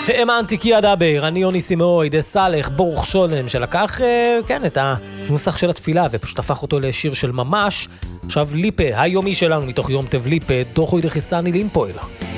האמנתי כי ידבר, אני יוני סימאוי, דה סלח, ברוך שולם, שלקח, את הנוסח של התפילה, ופשוט הפך אותו לשיר של ממש. עכשיו ליפה, היומי שלנו מתוך יום טב ליפה, תוכו ידחסני לימפוילה.